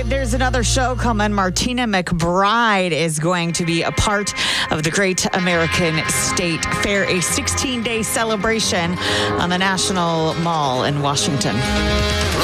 there's another show coming. Martina McBride is going to be a part of the Great American State Fair, a 16-day celebration on the National Mall in Washington.